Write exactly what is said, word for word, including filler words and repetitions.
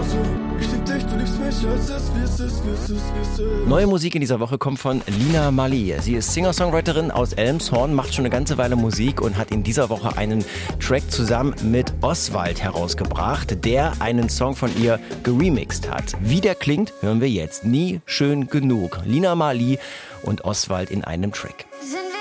genauso. Ich lieb dich, du liebst mich, als es, wie es ist, wie es ist, wie es ist. Neue Musik in dieser Woche kommt von Lina Marley. Sie ist Singer-Songwriterin aus Elmshorn, macht schon eine ganze Weile Musik und hat in dieser Woche einen Track zusammen mit Oswald herausgebracht, der einen Song von ihr geremixed hat. Wie der klingt, hören wir jetzt. Nie schön genug. Lina Marley und Oswald in einem Track.